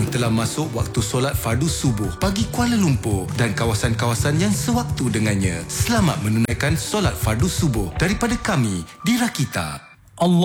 Sekarang telah masuk waktu solat fardu subuh bagi Kuala Lumpur dan kawasan-kawasan yang sewaktu dengannya. Selamat menunaikan solat fardu subuh daripada kami di Rakita.